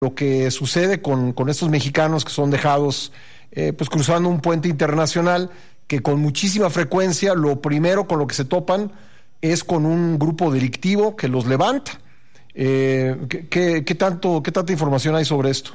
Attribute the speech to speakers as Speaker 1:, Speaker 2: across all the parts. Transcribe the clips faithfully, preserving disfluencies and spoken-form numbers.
Speaker 1: lo que sucede con, con estos mexicanos que son dejados eh, pues cruzando un puente internacional, que con muchísima frecuencia lo primero con lo que se topan es con un grupo delictivo que los levanta. Eh, ¿qué, qué, qué tanto, ¿Qué tanta información hay sobre esto?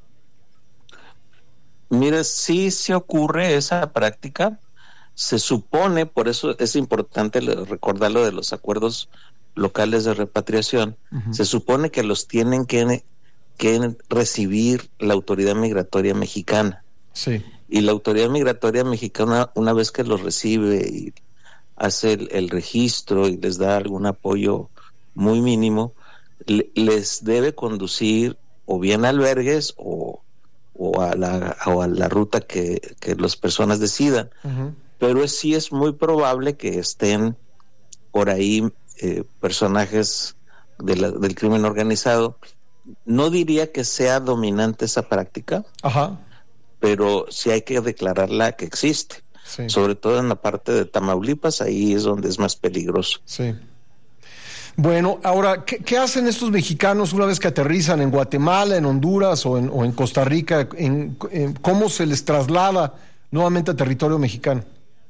Speaker 2: Mira, sí se ocurre esa práctica. Se supone, por eso es importante recordar lo de los acuerdos locales de repatriación. Uh-huh. Se supone que los tienen que, que recibir la autoridad migratoria mexicana.
Speaker 1: Sí.
Speaker 2: Y la autoridad migratoria mexicana, una vez que los recibe y hace el, el registro y les da algún apoyo muy mínimo, le, les debe conducir o bien a albergues o, o, a, la, o a la ruta que, que las personas decidan. Uh-huh. Pero es, sí es muy probable que estén por ahí eh, personajes de la, del crimen organizado. No diría que sea dominante esa práctica,
Speaker 1: Ajá.
Speaker 2: pero sí hay que declararla que existe. Sí. Sobre todo en la parte de Tamaulipas, ahí es donde es más peligroso.
Speaker 1: Sí. Bueno, ahora, ¿qué, qué hacen estos mexicanos una vez que aterrizan en Guatemala, en Honduras o en, o en Costa Rica? En, en, ¿Cómo se les traslada nuevamente a territorio mexicano?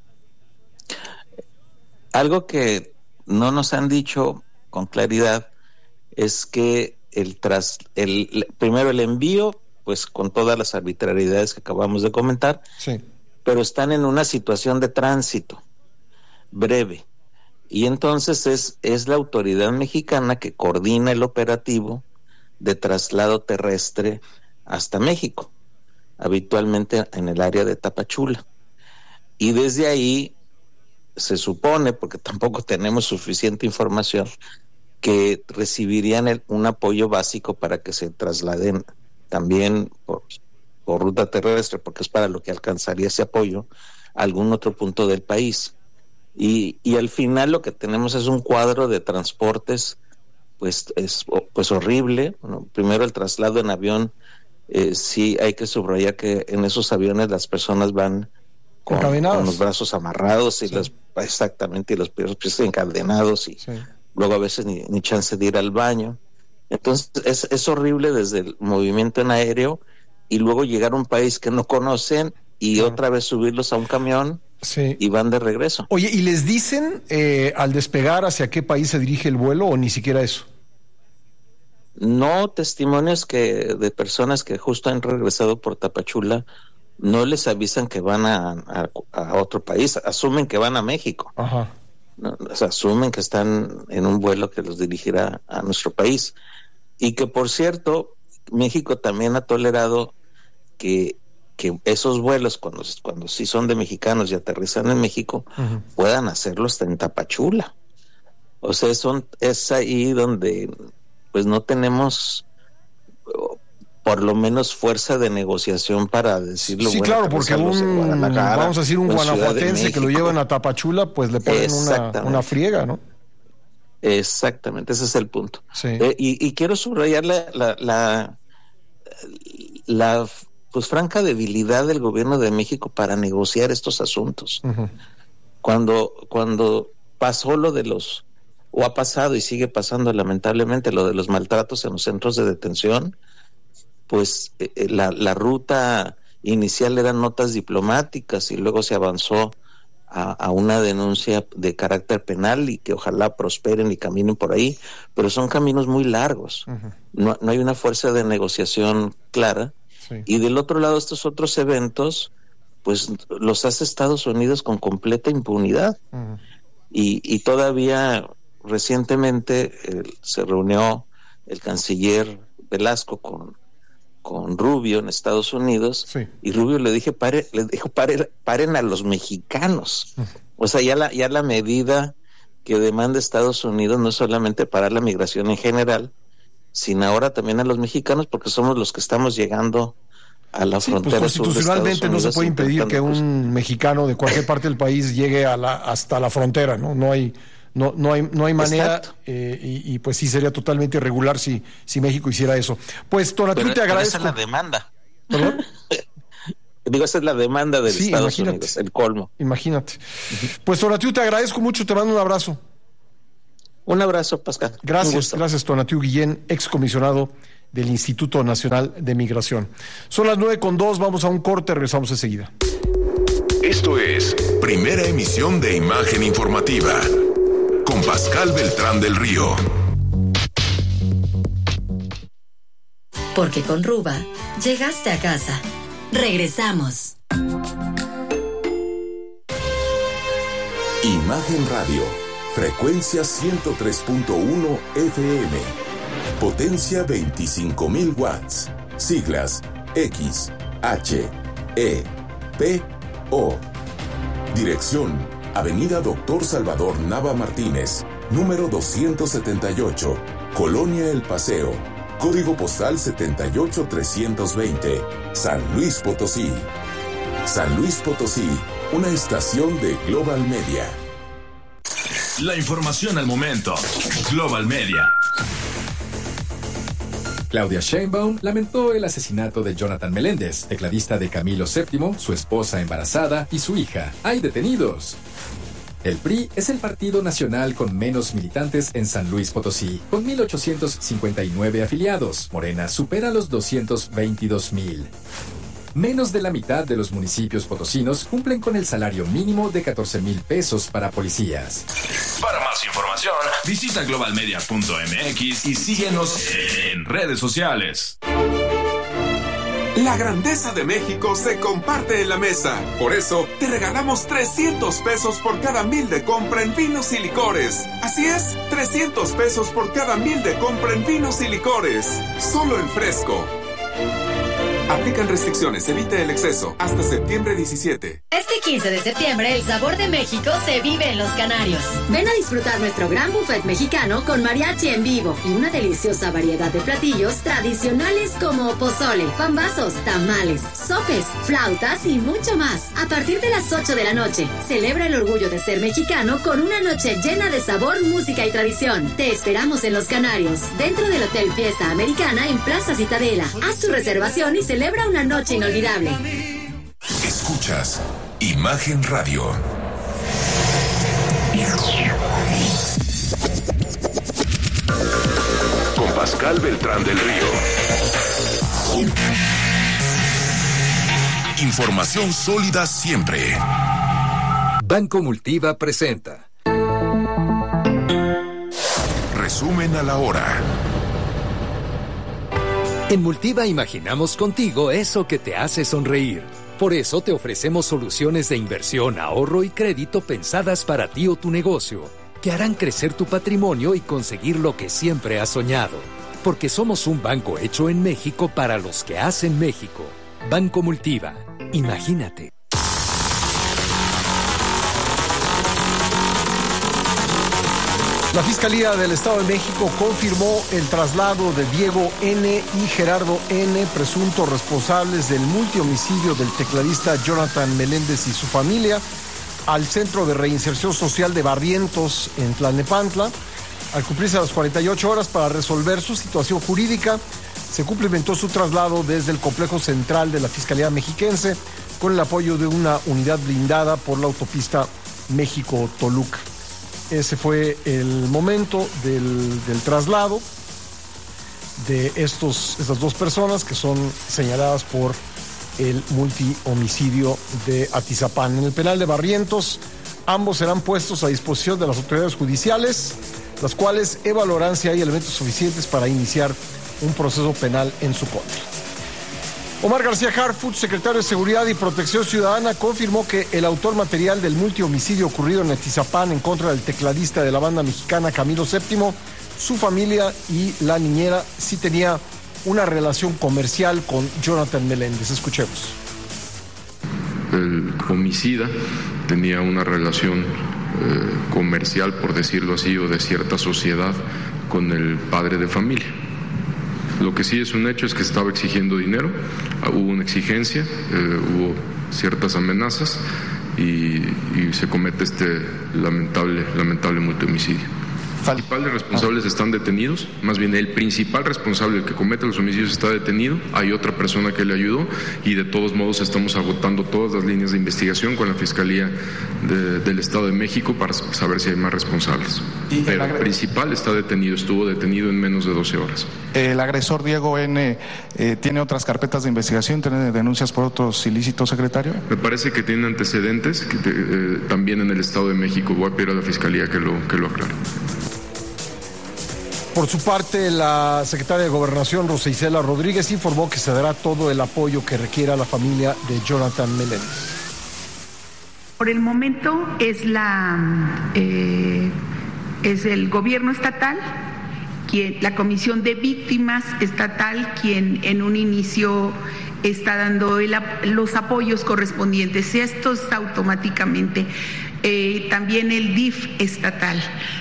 Speaker 2: Algo que no nos han dicho con claridad es que el tras el primero el envío, pues con todas las arbitrariedades que acabamos de comentar,
Speaker 1: sí.
Speaker 2: pero están en una situación de tránsito breve, y entonces es, es la autoridad mexicana que coordina el operativo de traslado terrestre hasta México, habitualmente en el área de Tapachula, y desde ahí se supone, porque tampoco tenemos suficiente información, que recibirían el, un apoyo básico para que se trasladen también por, por ruta terrestre, porque es para lo que alcanzaría ese apoyo, a algún otro punto del país. Y, y al final lo que tenemos es un cuadro de transportes pues es pues horrible. Bueno, primero el traslado en avión, eh, sí hay que subrayar que en esos aviones las personas van con, con los brazos amarrados y sí. los exactamente y los pies encadenados y sí. luego a veces ni, ni chance de ir al baño. Entonces es, es horrible desde el movimiento en aéreo y luego llegar a un país que no conocen y claro. otra vez subirlos a un camión sí. y van de regreso.
Speaker 1: Oye, ¿y les dicen eh, al despegar hacia qué país se dirige el vuelo o ni siquiera eso?
Speaker 2: No, testimonios que de personas que justo han regresado por Tapachula no les avisan que van a, a, a otro país, asumen que van a México.
Speaker 1: Ajá.
Speaker 2: No, o sea, asumen que están en un vuelo que los dirigirá a nuestro país. Y que, por cierto, México también ha tolerado que, que esos vuelos, cuando, cuando sí son de mexicanos y aterrizan en México, uh-huh. puedan hacerlos en Tapachula. O sea, son, es ahí donde pues no tenemos por lo menos fuerza de negociación para decirlo.
Speaker 1: Sí, bueno, claro, porque un, vamos a decir, un guanajuatense que lo llevan a Tapachula, pues le ponen una, una friega, ¿no?
Speaker 2: Exactamente, ese es el punto.
Speaker 1: Sí.
Speaker 2: Eh, y, y quiero subrayar la, la, la, la pues franca debilidad del gobierno de México para negociar estos asuntos. Uh-huh. Cuando, cuando pasó lo de los, o ha pasado y sigue pasando lamentablemente lo de los maltratos en los centros de detención, pues eh, la, la ruta inicial eran notas diplomáticas y luego se avanzó a, a una denuncia de carácter penal y que ojalá prosperen y caminen por ahí, pero son caminos muy largos. Uh-huh. No, no hay una fuerza de negociación clara. Sí. Y del otro lado, estos otros eventos, pues los hace Estados Unidos con completa impunidad. Uh-huh. Y, y todavía recientemente eh, se reunió el canciller Velasco con con Rubio en Estados Unidos,
Speaker 1: sí.
Speaker 2: y Rubio le dije pare, le dijo pare, paren a los mexicanos. Uh-huh. O sea, ya la, ya la medida que demanda Estados Unidos no es solamente parar la migración en general, sino ahora también a los mexicanos, porque somos los que estamos llegando a la sí, frontera
Speaker 1: pues,
Speaker 2: sur de Estados Unidos.
Speaker 1: Constitucionalmente no se puede impedir que un mexicano de cualquier parte del país llegue a la, hasta la frontera, ¿no? No hay No, no hay, no hay manera, eh, y, y pues sí sería totalmente irregular si, si México hiciera eso. Pues, Tonatiuh, te agradezco.
Speaker 2: Esa es la demanda.
Speaker 1: ¿Perdón?
Speaker 2: Digo, esa es la demanda de
Speaker 1: sí,
Speaker 2: Estados
Speaker 1: imagínate,
Speaker 2: Unidos, el colmo.
Speaker 1: Imagínate. Uh-huh. Pues, Tonatiuh, te agradezco mucho, te mando un abrazo.
Speaker 2: Un abrazo, Pascal.
Speaker 1: Gracias, gracias, Tonatiuh Guillén, excomisionado del Instituto Nacional de Migración. Son las nueve con dos, vamos a un corte, regresamos enseguida.
Speaker 3: Esto es Primera Emisión de Imagen Informativa, con Pascal Beltrán del Río.
Speaker 4: Porque con Ruba llegaste a casa. Regresamos.
Speaker 3: Imagen Radio, frecuencia ciento tres punto uno F M, potencia veinticinco mil watts, siglas X, H, E, P, O. Dirección, Avenida Doctor Salvador Nava Martínez, número doscientos setenta y ocho, Colonia El Paseo, código postal setenta y ocho trescientos veinte, San Luis Potosí. San Luis Potosí, una estación de Global Media.
Speaker 5: La información al momento. Global Media.
Speaker 6: Claudia Sheinbaum lamentó el asesinato de Jonathan Meléndez, tecladista de Camilo séptimo, su esposa embarazada y su hija. ¡Hay detenidos! El P R I es el partido nacional con menos militantes en San Luis Potosí, con mil ochocientos cincuenta y nueve afiliados. Morena supera los doscientos veintidós mil. Menos de la mitad de los municipios potosinos cumplen con el salario mínimo de catorce mil pesos para policías.
Speaker 5: Para más información, visita global media punto m x y síguenos en redes sociales.
Speaker 7: La grandeza de México se comparte en la mesa. Por eso, te regalamos trescientos pesos por cada mil de compra en vinos y licores. Así es, trescientos pesos por cada mil de compra en vinos y licores. Solo en Fresco. Aplican restricciones, evite el exceso. Hasta septiembre diecisiete.
Speaker 4: Este quince de septiembre, el sabor de México se vive en Los Canarios. Ven a disfrutar nuestro gran buffet mexicano con mariachi en vivo y una deliciosa variedad de platillos tradicionales como pozole, pambazos, tamales, sopes, flautas y mucho más. A partir de las ocho de la noche, celebra el orgullo de ser mexicano con una noche llena de sabor, música y tradición. Te esperamos en Los Canarios, dentro del Hotel Fiesta Americana en Plaza Citadela. Haz tu reservación y celebra una noche inolvidable.
Speaker 3: Escuchas Imagen Radio. Con Pascal Beltrán del Río. Información sólida siempre.
Speaker 8: Banco Multiva presenta
Speaker 3: Resumen a la hora.
Speaker 8: En Multiva imaginamos contigo eso que te hace sonreír. Por eso te ofrecemos soluciones de inversión, ahorro y crédito pensadas para ti o tu negocio, que harán crecer tu patrimonio y conseguir lo que siempre has soñado. Porque somos un banco hecho en México para los que hacen México. Banco Multiva. Imagínate.
Speaker 1: La Fiscalía del Estado de México confirmó el traslado de Diego N. y Gerardo N., presuntos responsables del multihomicidio del tecladista Jonathan Meléndez y su familia, al Centro de Reinserción Social de Barrientos en Tlalnepantla. Al cumplirse las cuarenta y ocho horas para resolver su situación jurídica, se cumplimentó su traslado desde el complejo central de la Fiscalía Mexiquense con el apoyo de una unidad blindada por la autopista México-Toluca. Ese fue el momento del, del traslado de estos, estas dos personas que son señaladas por el multihomicidio de Atizapán. En el penal de Barrientos, ambos serán puestos a disposición de las autoridades judiciales, las cuales evaluarán si hay elementos suficientes para iniciar un proceso penal en su contra. Omar García Harfuch, secretario de Seguridad y Protección Ciudadana, confirmó que el autor material del multihomicidio ocurrido en Atizapán en contra del tecladista de la banda mexicana Camilo séptimo, su familia y la niñera sí tenía una relación comercial con Jonathan Meléndez. Escuchemos.
Speaker 9: El homicida tenía una relación eh, comercial, por decirlo así, o de cierta sociedad con el padre de familia. Lo que sí es un hecho es que estaba exigiendo dinero, hubo una exigencia, eh, hubo ciertas amenazas y, y se comete este lamentable, lamentable multihomicidio. Los principales responsables están detenidos, más bien el principal responsable, el que comete los homicidios, está detenido, hay otra persona que le ayudó y de todos modos estamos agotando todas las líneas de investigación con la Fiscalía de, del Estado de México para saber si hay más responsables. Pero
Speaker 10: el,
Speaker 9: el principal está detenido, estuvo detenido en menos de doce horas.
Speaker 10: El agresor Diego N. Eh, ¿tiene otras carpetas de investigación? ¿Tiene denuncias por otros ilícitos, secretario?
Speaker 9: Me parece que tiene antecedentes que te, eh, también en el Estado de México. Voy a pedir a la Fiscalía que lo, que lo aclare.
Speaker 1: Por su parte, la secretaria de Gobernación, Rosa Isela Rodríguez, informó que se dará todo el apoyo que requiera la familia de Jonathan Meléndez.
Speaker 11: Por el momento es la eh, es el gobierno estatal, quien, la Comisión de Víctimas Estatal, quien en un inicio está dando el, los apoyos correspondientes. Estos automáticamente. Eh, también el D I F estatal.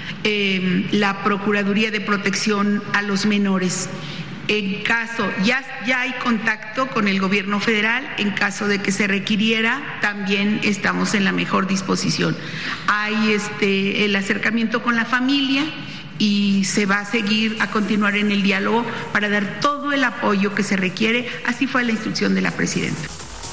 Speaker 11: Eh, la Procuraduría de Protección a los Menores. En caso, ya, ya hay contacto con el gobierno federal, en caso de que se requiriera, también estamos en la mejor disposición. Hay este, el acercamiento con la familia y se va a seguir a continuar en el diálogo para dar todo el apoyo que se requiere. Así fue la instrucción de la presidenta.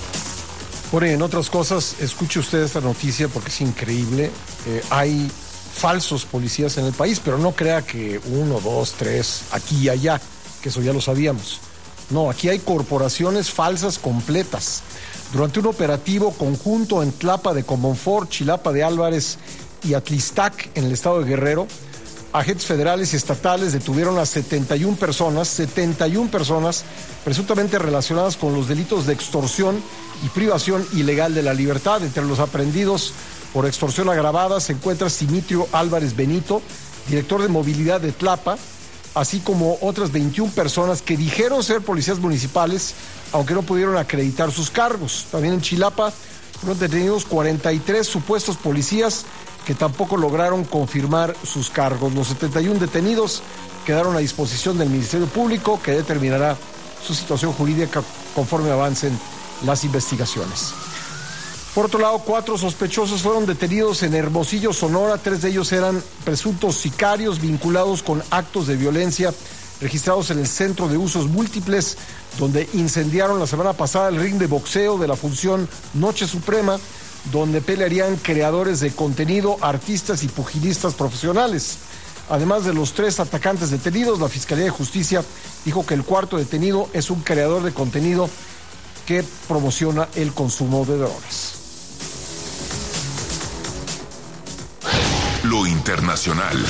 Speaker 1: Bueno, y en otras cosas, escuche usted esta noticia porque es increíble. Eh, hay falsos policías en el país, pero no crea que uno, dos, tres, aquí y allá, que eso ya lo sabíamos. No, aquí hay corporaciones falsas completas. Durante un operativo conjunto en Tlapa de Comonfort, Chilapa de Álvarez y Atlistac, en el estado de Guerrero, agentes federales y estatales detuvieron a setenta y una personas, setenta y una personas presuntamente relacionadas con los delitos de extorsión y privación ilegal de la libertad. Entre los aprehendidos por extorsión agravada se encuentra Simitrio Álvarez Benito, director de movilidad de Tlapa, así como otras veintiuna personas que dijeron ser policías municipales, aunque no pudieron acreditar sus cargos. También en Chilapa fueron detenidos cuarenta y tres supuestos policías que tampoco lograron confirmar sus cargos. Los setenta y uno detenidos quedaron a disposición del Ministerio Público, que determinará su situación jurídica conforme avancen las investigaciones. Por otro lado, cuatro sospechosos fueron detenidos en Hermosillo, Sonora. Tres de ellos eran presuntos sicarios vinculados con actos de violencia registrados en el Centro de Usos Múltiples, donde incendiaron la semana pasada el ring de boxeo de la función Noche Suprema, donde pelearían creadores de contenido, artistas y pugilistas profesionales. Además de los tres atacantes detenidos, la Fiscalía de Justicia dijo que el cuarto detenido es un creador de contenido que promociona el consumo de drogas.
Speaker 3: Lo internacional.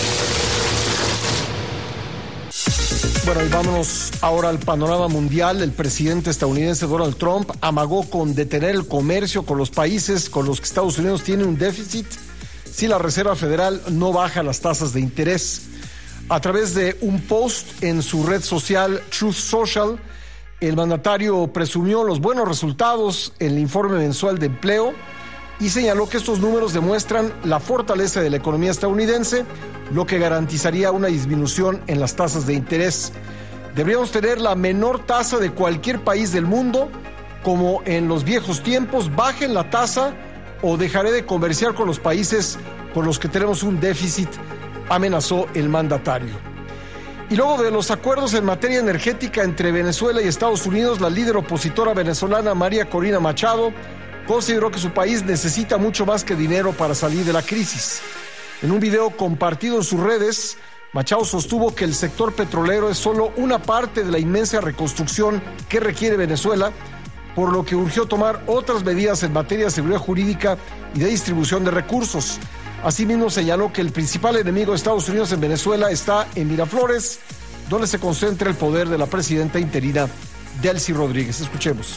Speaker 1: Bueno, y vámonos ahora al panorama mundial. El presidente estadounidense Donald Trump amagó con detener el comercio con los países con los que Estados Unidos tiene un déficit si la Reserva Federal no baja las tasas de interés. A través de un post en su red social Truth Social, el mandatario presumió los buenos resultados en el informe mensual de empleo y señaló que estos números demuestran la fortaleza de la economía estadounidense, lo que garantizaría una disminución en las tasas de interés. Deberíamos tener la menor tasa de cualquier país del mundo, como en los viejos tiempos. Bajen la tasa o dejaré de comerciar con los países con los que tenemos un déficit, amenazó el mandatario. Y luego de los acuerdos en materia energética entre Venezuela y Estados Unidos, la líder opositora venezolana María Corina Machado consideró que su país necesita mucho más que dinero para salir de la crisis. En un video compartido en sus redes, Machado sostuvo que el sector petrolero es solo una parte de la inmensa reconstrucción que requiere Venezuela, por lo que urgió tomar otras medidas en materia de seguridad jurídica y de distribución de recursos. Asimismo, señaló que el principal enemigo de Estados Unidos en Venezuela está en Miraflores, donde se concentra el poder de la presidenta interina Delcy Rodríguez. Escuchemos.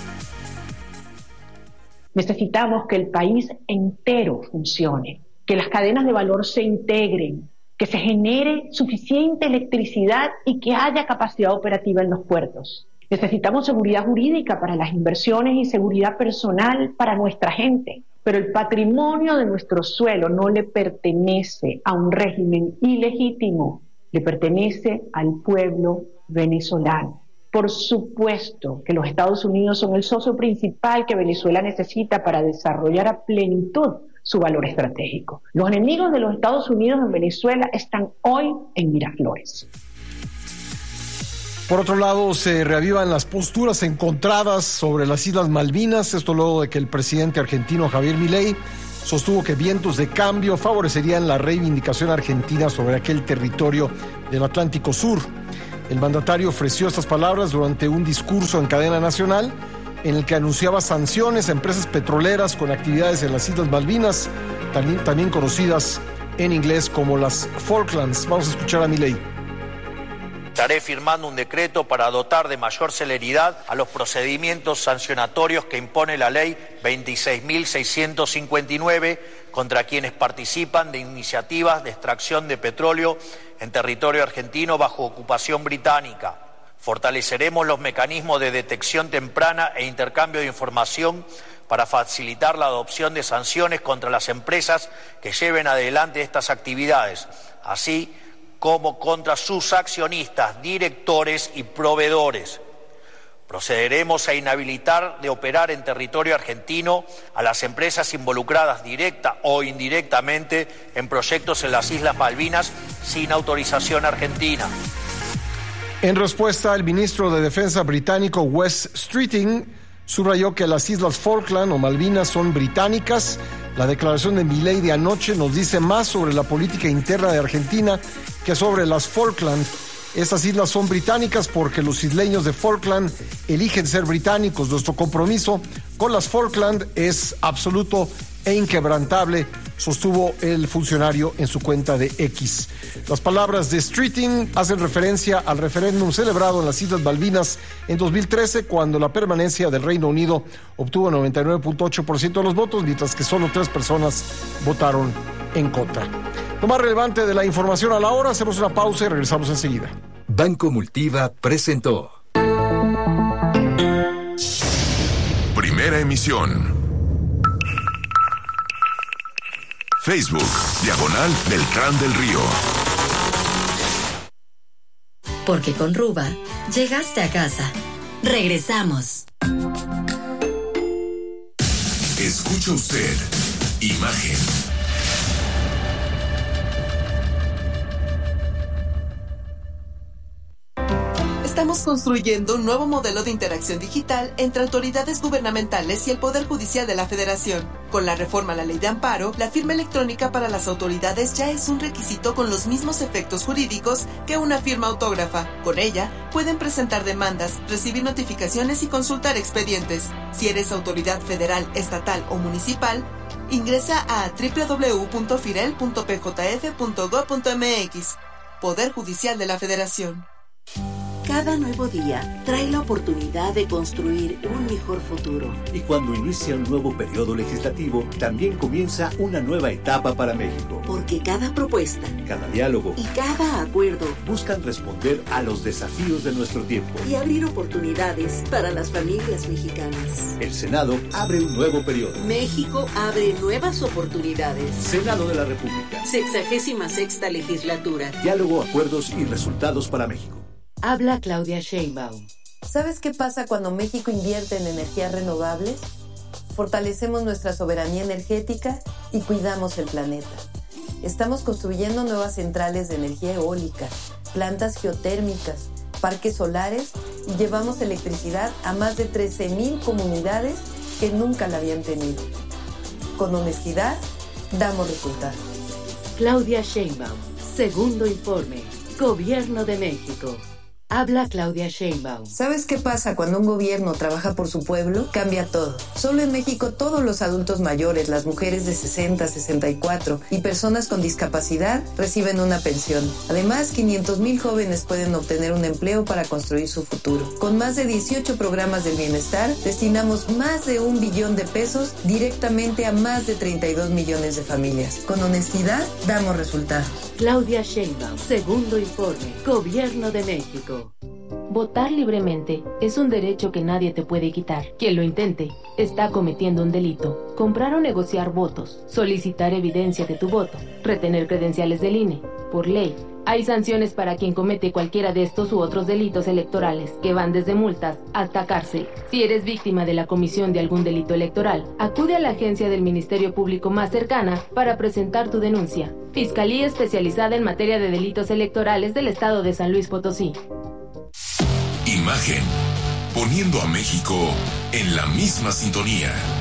Speaker 12: Necesitamos que el país entero funcione, que las cadenas de valor se integren, que se genere suficiente electricidad y que haya capacidad operativa en los puertos. Necesitamos seguridad jurídica para las inversiones y seguridad personal para nuestra gente. Pero el patrimonio de nuestro suelo no le pertenece a un régimen ilegítimo, le pertenece al pueblo venezolano. Por supuesto que los Estados Unidos son el socio principal que Venezuela necesita para desarrollar a plenitud su valor estratégico. Los enemigos de los Estados Unidos en Venezuela están hoy en Miraflores.
Speaker 1: Por otro lado, se reavivan las posturas encontradas sobre las Islas Malvinas, esto luego de que el presidente argentino Javier Milei sostuvo que vientos de cambio favorecerían la reivindicación argentina sobre aquel territorio del Atlántico Sur. El mandatario ofreció estas palabras durante un discurso en cadena nacional en el que anunciaba sanciones a empresas petroleras con actividades en las Islas Malvinas, también, también conocidas en inglés como las Falklands. Vamos a escuchar a Milei.
Speaker 13: Estaré firmando un decreto para dotar de mayor celeridad a los procedimientos sancionatorios que impone la ley veintiséis mil seiscientos cincuenta y nueve contra quienes participan de iniciativas de extracción de petróleo en territorio argentino bajo ocupación británica. Fortaleceremos los mecanismos de detección temprana e intercambio de información para facilitar la adopción de sanciones contra las empresas que lleven adelante estas actividades, así como contra sus accionistas, directores y proveedores. Procederemos a inhabilitar de operar en territorio argentino a las empresas involucradas directa o indirectamente en proyectos en las Islas Malvinas sin autorización argentina.
Speaker 1: En respuesta, el ministro de Defensa británico Wes Streeting subrayó que las Islas Falkland o Malvinas son británicas. La declaración de Milei de anoche nos dice más sobre la política interna de Argentina que sobre las Falkland. Estas islas son británicas porque los isleños de Falkland eligen ser británicos. Nuestro compromiso con las Falkland es absoluto e inquebrantable, sostuvo el funcionario en su cuenta de X. Las palabras de Streeting hacen referencia al referéndum celebrado en las Islas Malvinas en dos mil trece, cuando la permanencia del Reino Unido obtuvo noventa y nueve punto ocho por ciento de los votos, mientras que solo tres personas votaron en contra. Lo más relevante de la información a la hora, hacemos una pausa y regresamos enseguida.
Speaker 8: Banco Multiva presentó
Speaker 3: Primera emisión. Facebook, diagonal Beltrán del Río.
Speaker 4: Porque con Ruba, llegaste a casa. Regresamos.
Speaker 3: Escucha usted. Imagen.
Speaker 14: Estamos construyendo un nuevo modelo de interacción digital entre autoridades gubernamentales y el Poder Judicial de la Federación. Con la reforma a la Ley de Amparo, la firma electrónica para las autoridades ya es un requisito con los mismos efectos jurídicos que una firma autógrafa. Con ella, pueden presentar demandas, recibir notificaciones y consultar expedientes. Si eres autoridad federal, estatal o municipal, ingresa a doble u doble u doble u punto firel punto p j f punto gob punto m x. Poder Judicial de la Federación.
Speaker 15: Cada nuevo día trae la oportunidad de construir un mejor futuro.
Speaker 16: Y cuando inicia un nuevo periodo legislativo, también comienza una nueva etapa para México.
Speaker 15: Porque cada propuesta,
Speaker 16: cada diálogo
Speaker 15: y cada acuerdo
Speaker 16: buscan responder a los desafíos de nuestro tiempo
Speaker 15: y abrir oportunidades para las familias mexicanas.
Speaker 16: El Senado abre un nuevo periodo.
Speaker 15: México abre nuevas oportunidades.
Speaker 16: Senado de la República.
Speaker 15: Sexagésima sexta legislatura.
Speaker 16: Diálogo, acuerdos y resultados para México.
Speaker 17: Habla Claudia Sheinbaum.
Speaker 18: ¿Sabes qué pasa cuando México invierte en energías renovables? Fortalecemos nuestra soberanía energética y cuidamos el planeta. Estamos construyendo nuevas centrales de energía eólica, plantas geotérmicas, parques solares y llevamos electricidad a más de trece mil comunidades que nunca la habían tenido. Con honestidad, damos resultados.
Speaker 17: Claudia Sheinbaum, segundo informe, Gobierno de México. Habla Claudia Sheinbaum.
Speaker 18: ¿Sabes qué pasa cuando un gobierno trabaja por su pueblo? Cambia todo. Solo en México todos los adultos mayores, las mujeres de sesenta, sesenta y cuatro y personas con discapacidad reciben una pensión. Además, quinientos mil jóvenes pueden obtener un empleo para construir su futuro. Con más de dieciocho programas del bienestar, destinamos más de un billón de pesos directamente a más de treinta y dos millones de familias. Con honestidad, damos resultados.
Speaker 17: Claudia Sheinbaum, segundo informe, Gobierno de México.
Speaker 19: Votar libremente es un derecho que nadie te puede quitar. Quien lo intente está cometiendo un delito. Comprar o negociar votos, solicitar evidencia de tu voto, retener credenciales del I N E. Por ley, hay sanciones para quien comete cualquiera de estos u otros delitos electorales, que van desde multas hasta cárcel. Si eres víctima de la comisión de algún delito electoral, acude a la agencia del Ministerio Público más cercana para presentar tu denuncia. Fiscalía Especializada en Materia de Delitos Electorales del Estado de San Luis Potosí.
Speaker 3: Imagen, poniendo a México en la misma sintonía.